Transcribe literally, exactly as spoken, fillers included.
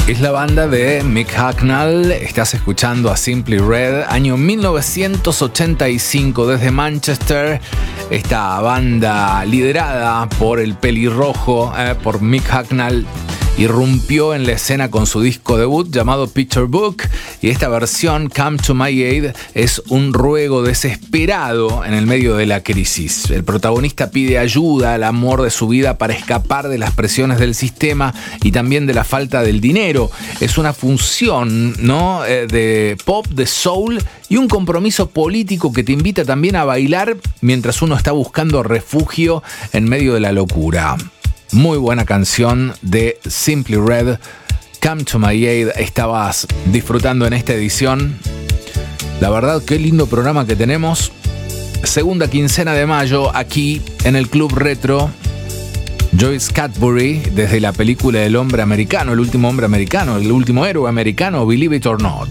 Es la banda de Mick Hucknall. Estás escuchando a Simply Red, año mil novecientos ochenta y cinco, desde Manchester. Esta banda liderada por el pelirrojo, eh, por Mick Hucknall, irrumpió en la escena con su disco debut llamado Picture Book, y esta versión, Come to My Aid, es un ruego desesperado en el medio de la crisis. El protagonista pide ayuda al amor de su vida para escapar de las presiones del sistema y también de la falta del dinero. Es una función, ¿no?, eh, de pop, de soul y un compromiso político que te invita también a bailar mientras uno está buscando refugio en medio de la locura. Muy buena canción de Simply Red, Come to My Aid. Estabas disfrutando en esta edición. La verdad, qué lindo programa que tenemos. Segunda quincena de mayo, aquí en el Club Retro. Joyce Cadbury, desde la película El hombre americano, el último hombre americano, el último héroe americano, Believe It or Not.